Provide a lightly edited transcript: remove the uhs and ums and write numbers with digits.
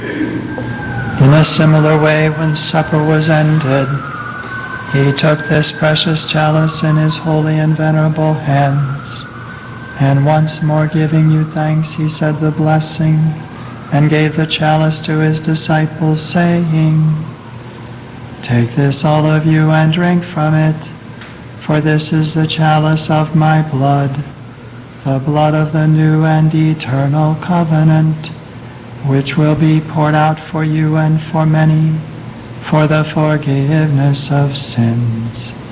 In a similar way, when supper was ended, he took this precious chalice in his holy and venerable hands, and once more giving you thanks, he said the blessing, and gave the chalice to his disciples, saying, "Take this, all of you, and drink from it, for this is the chalice of my blood, the blood of the new and eternal covenant, which will be poured out for you and for many, for the forgiveness of sins.